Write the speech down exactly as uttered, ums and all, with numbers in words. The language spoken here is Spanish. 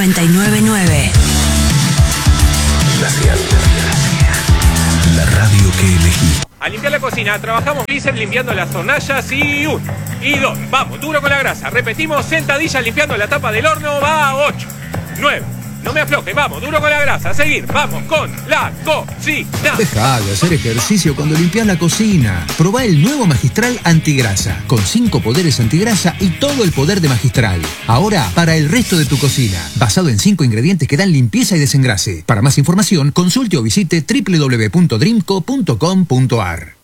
noventa y nueve nueve. La Cial. La radio que elegí. A limpiar la cocina, trabajamos Blizzard limpiando las hornallas y uno, y dos, vamos, duro con la grasa. Repetimos, sentadillas limpiando la tapa del horno, va ocho, nueve. No me afloje, vamos, duro con la grasa, a seguir, vamos con la cocina. Deja de hacer ejercicio cuando limpias la cocina. Probá el nuevo Magistral Antigrasa, con cinco poderes antigrasa y todo el poder de Magistral. Ahora, para el resto de tu cocina, basado en cinco ingredientes que dan limpieza y desengrase. Para más información, consulte o visite doble u doble u doble u punto dreamco punto com punto ar.